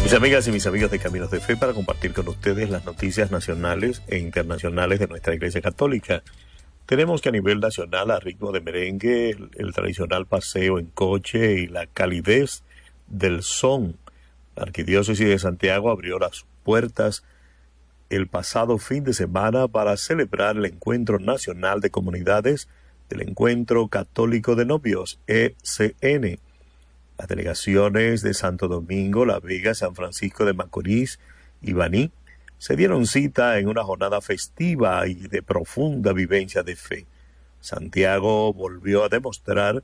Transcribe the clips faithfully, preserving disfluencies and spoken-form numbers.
Mis amigas y mis amigos de Caminos de Fe, para compartir con ustedes las noticias nacionales e internacionales de nuestra Iglesia Católica. Tenemos que a nivel nacional, a ritmo de merengue, el, el tradicional paseo en coche y la calidez del son. La Arquidiócesis de Santiago abrió las puertas el pasado fin de semana para celebrar el Encuentro Nacional de Comunidades del Encuentro Católico de Novios, E C N. Las delegaciones de Santo Domingo, La Vega, San Francisco de Macorís y Baní se dieron cita en una jornada festiva y de profunda vivencia de fe. Santiago volvió a demostrar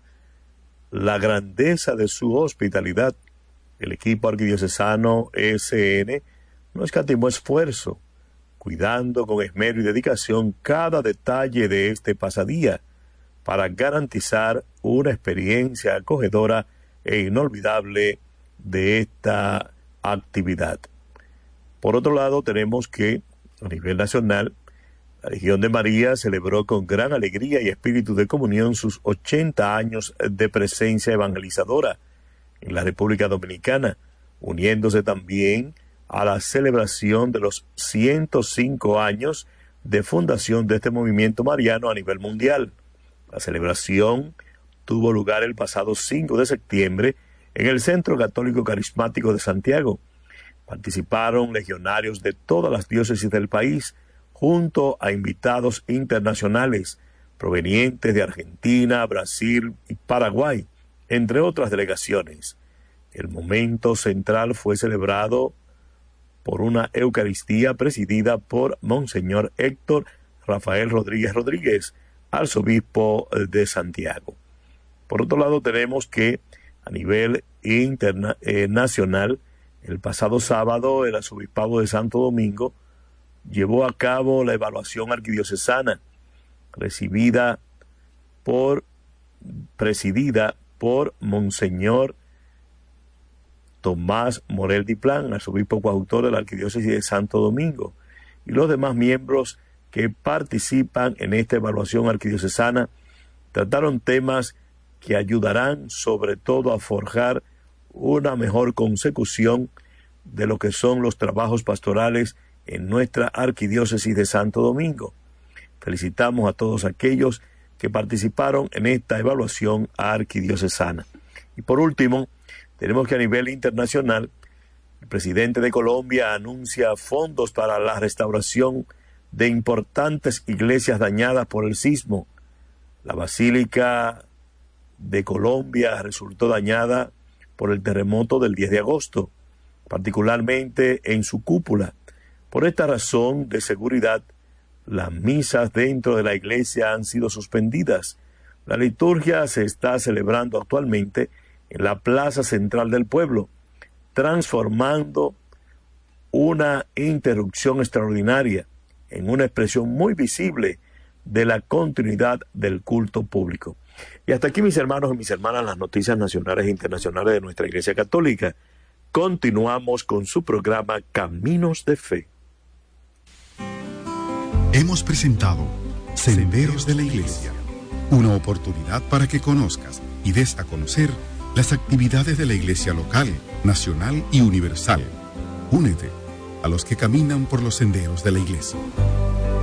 la grandeza de su hospitalidad. El equipo arquidiocesano E C N no escatimó esfuerzo, cuidando con esmero y dedicación cada detalle de este pasadía para garantizar una experiencia acogedora e inolvidable de esta actividad. Por otro lado, tenemos que, a nivel nacional, la Legión de María celebró con gran alegría y espíritu de comunión sus ochenta años de presencia evangelizadora en la República Dominicana, uniéndose también a la celebración de los ciento cinco años de fundación de este movimiento mariano a nivel mundial. La celebración tuvo lugar el pasado cinco de septiembre en el Centro Católico Carismático de Santiago. Participaron legionarios de todas las diócesis del país, junto a invitados internacionales provenientes de Argentina, Brasil y Paraguay, entre otras delegaciones. El momento central fue celebrado por una Eucaristía presidida por Monseñor Héctor Rafael Rodríguez Rodríguez, arzobispo de Santiago. Por otro lado, tenemos que a nivel interna, eh, nacional, el pasado sábado el arzobispado de Santo Domingo llevó a cabo la evaluación arquidiocesana recibida por, presidida por Monseñor Tomás Morel Diplán, arzobispo coautor de la Arquidiócesis de Santo Domingo, y los demás miembros que participan en esta evaluación arquidiocesana trataron temas que ayudarán sobre todo a forjar una mejor consecución de lo que son los trabajos pastorales en nuestra Arquidiócesis de Santo Domingo. Felicitamos a todos aquellos que participaron en esta evaluación arquidiocesana. Y por último, tenemos que a nivel internacional, el presidente de Colombia anuncia fondos para la restauración de importantes iglesias dañadas por el sismo. La Basílica de Colombia resultó dañada por el terremoto del diez de agosto, particularmente en su cúpula. Por esta razón de seguridad, las misas dentro de la iglesia han sido suspendidas. La liturgia se está celebrando actualmente en la plaza central del pueblo, transformando una interrupción extraordinaria en una expresión muy visible de la continuidad del culto público. Y hasta aquí, mis hermanos y mis hermanas, las noticias nacionales e internacionales de nuestra Iglesia Católica. Continuamos con su programa Caminos de Fe. Hemos presentado Senderos de la Iglesia, una oportunidad para que conozcas y des a conocer las actividades de la Iglesia local, nacional y universal. Únete a los que caminan por los senderos de la Iglesia.